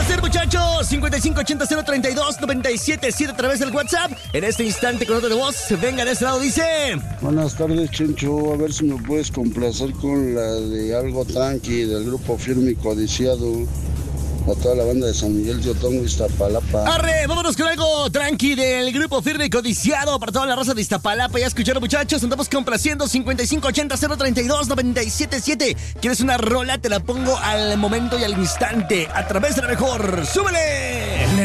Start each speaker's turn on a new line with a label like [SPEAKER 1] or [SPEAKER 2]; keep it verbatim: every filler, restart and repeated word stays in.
[SPEAKER 1] hacer, muchachos? cincuenta y cinco ochenta cero treinta y dos noventa y siete siete a través del WhatsApp. En este instante con nota de voz, venga de este lado, dice...
[SPEAKER 2] Buenas tardes, Chencho. A ver si me puedes complacer con la de Algo Tranqui del grupo Firme y Codiciado. A toda la banda de San Miguel Teotongo, Iztapalapa.
[SPEAKER 1] Arre, vámonos con algo tranqui del grupo Firme y Codiciado para toda la raza de Iztapalapa. Ya escucharon, muchachos, andamos complaciendo. Cincuenta y cinco ochenta cero treinta y dos noventa y siete siete. ¿Quieres una rola? Te la pongo al momento y al instante a través de la mejor. ¡Súbele!